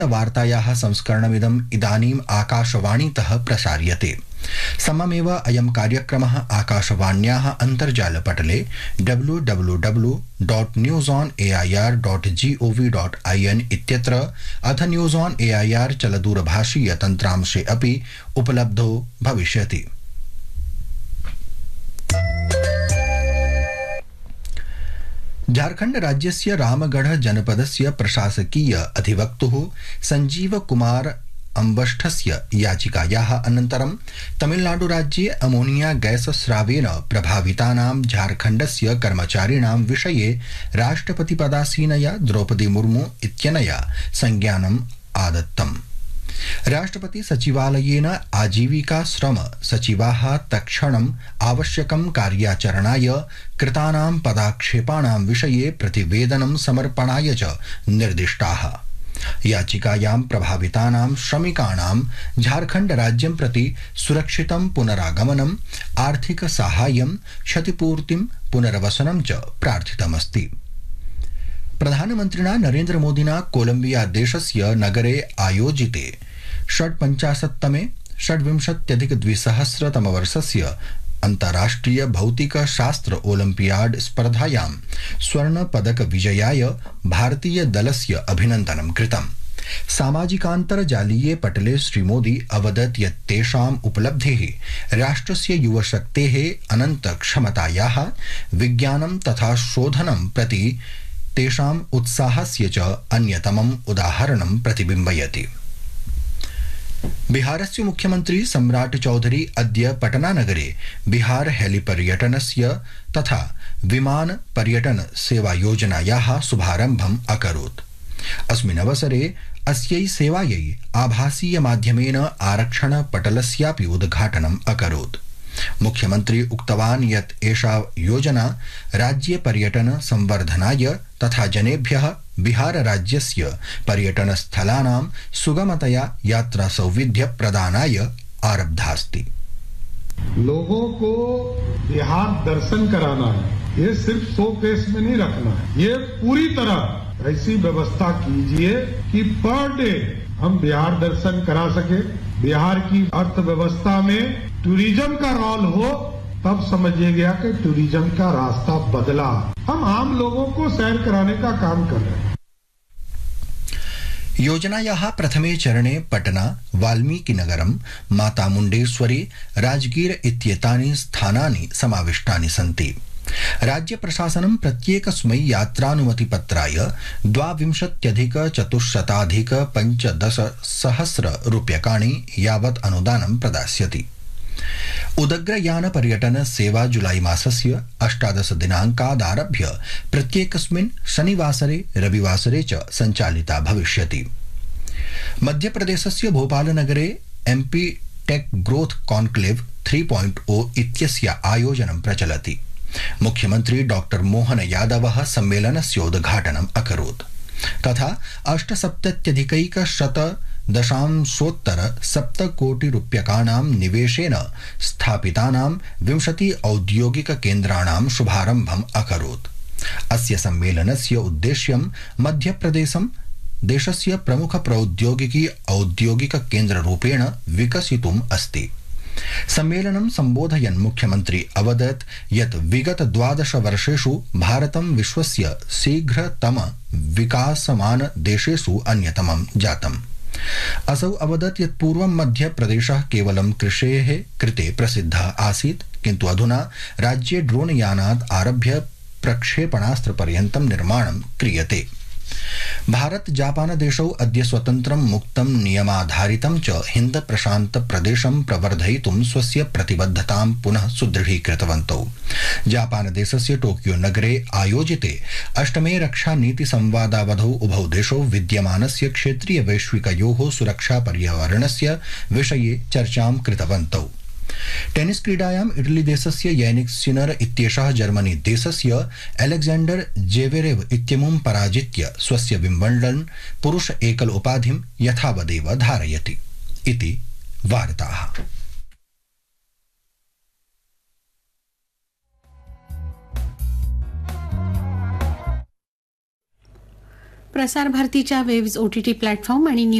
वार्तायाः संस्करणमिदम् इदानीम् आकाशवाणीतः प्रसार्यते। सममेव अयं कार्यक्रमः आकाशवाण्याः अन्तर्जालपटले www.newsonair.gov.in इत्यत्र अथ न्यूज़ ऑन एआईआर चलदूरभाषीय तन्त्रांशे अपि उपलब्धो भविष्यति। झारखंड राज्यस्य रामगढ़ जनपदस्य प्रशासकीय अधिवक्तुः संजीव कुमार अम्बष्ठस्य याचिकायाः अनन्तरं तमिलनाडुराज्ये अमोनिया गैस स्रावेन प्रभावितानां झारखण्डस्य कर्मचारिणां विषये राष्ट्रपतिपदासीनया द्रौपदी मुर्मू इत्यनया संज्ञानम् आदत्तम्। राष्ट्रपति सचिवालयेन आजीविका श्रम सचिवाः तत्क्षणम् आवश्यकं कार्याचरणाय कृतानां पदाक्षेपाणां विषये प्रतिवेदनं समर्पणाय च निर्दिष्टाः। याचिकायां प्रभावितानां श्रमिकाणां झारखण्ड राज्यं प्रति सुरक्षितं पुनरागमनम्, आर्थिक साहाय्यं, क्षतिपूर्तिं, पुनर्वसनं च प्रार्थितमस्ति। प्रधानमन्त्रिणा नरेन्द्र मोदिना कोलम्बिया देशस्य नगरे आयोजिते षड्विंशत्यधिक-द्विसहस्रतमवर्षस्य अन्ताराष्ट्रिय भौतिक शास्त्र ओलम्पियाड स्पर्धायां स्वर्ण पदक विजयाय भारतीय दलस्य अभिनन्दनं कृतम्। सामाजिकान्तर्जालीये पटले श्रीमोदी अवदत् यत् तेषाम् उपलब्धिः राष्ट्रस्य युवशक्तेः अनन्त क्षमतायाः, विज्ञानं तथा शोधनं प्रति तेषाम् उत्साहस्य च अन्यतमम् उदाहरणं प्रतिबिम्बयति। बिहारस्य मुख्यमन्त्री सम्राट चौधरी अद्य पटनानगरे बिहार हेलिपर्यटनस्य तथा विमान पर्यटन सेवा योजनायाः शुभारम्भम् अकरोत्। अस्मिन् अवसरे अस्यै सेवायै आभासीय माध्यमेन आरक्षण पटलस्यापि उद्घाटनम् अकरोत्। मुख्यमंत्री उक्तवान् यत् एषा योजना राज्ये पर्यटन संवर्धनाय तथा जनेभ्यः बिहार राज्यस्य पर्यटन स्थलानां सुगमतया यात्रा सौविध्य प्रदानाय आरब्धास्ति। लोगों को बिहार दर्शन कराना है, ये सिर्फ शोकेस में नहीं रखना है, ये पूरी तरह ऐसी व्यवस्था कीजिए कि पर डे हम बिहार दर्शन करा सके। बिहार की अर्थव्यवस्था में टूरिज्म का रोल हो, तब समझिए गया कि टूरिज्म का रास्ता बदला। हम आम लोगों को सैर कराने का काम कर रहे हैं। योजनायाः प्रथमे चरणे पटना, वाल्मीकिनगरं, माता मुण्डेश्वरी, राजगीर इत्येतानि स्थानानि समाविष्टानि सन्ति। राज्य प्रशासनं प्रत्येकस्मै यात्रानुमतिपत्राय 22,450 रूप्यकाणि यावत् अनुदानं प्रदास्यति। उदग्रयान पर्यटन सेवा जुलाई मासस्य 18 दिनाङ्कादारभ्य प्रत्येकस्मिन् शनिवासरे रविवासरे च सञ्चालिता भविष्यति। मध्यप्रदेशस्य भोपालनगरे एमपी टेक ग्रोथ कॉन्क्लेव 3.0 इत्यस्य आयोजनं प्रचलति। मुख्यमंत्री डॉक्टर मोहन यादवः सम्मेलनस्य उद्घाटनम् अकरोत् तथा 8,70,100.7 कोटि रूप्यकाणां निवेशेन स्थापितानां 20 औद्योगिक केन्द्राणां शुभारम्भम् अकरोत्। अस्य सम्मेलनस्य उद्देश्यं मध्यप्रदेशं देशस्य प्रमुख प्रौद्योगिकी औद्योगिक केन्द्ररूपेण विकसितुम् अस्ति। सम्मेलनं सम्बोधयन् मुख्यमंत्री अवदत् यत् विगत 12 वर्षेषु भारतं विश्वस्य शीघ्रतम विकासमान देशेषु अन्यतमं जातम्। असौ अवदत् यत् पूर्वं मध्यप्रदेशः केवलं कृषेः कृते प्रसिद्धः आसीत्, किन्तु अधुना राज्ये ड्रोन यानात् आरभ्य प्रक्षेपणास्त्र पर्यन्तं निर्माणं क्रियते। भारत जापान देशौ अद्य स्वतन्त्रं मुक्तं नियमाधारितं च हिन्द प्रशान्त प्रदेशं प्रवर्धयितुं स्वस्य प्रतिबद्धतां पुनः सुदृढीकृतवन्तौ। जापान देशस्य टोकियो नगरे आयोजिते 8मे रक्षा नीति संवादावधौ उभौ देशौ विद्यमानस्य क्षेत्रीय वैश्विकयोः सुरक्षा पर्यावरणस्य विषये चर्चां कृतवन्तौ। टेनिस क्रीडायां इटली देशस्य यैनिक सिनर इत्येषः जर्मनी देशस्य अलेक्जेंडर जेवेरेव इत्यमुं पराजित्य स्वस्य विम्बल्डन् पुरुष एकल उपाधिं यथावदेव धारयति इति वार्ताः। प्रसार भारतीच्या वेव्ज OTT प्लॅटफॉर्म आणि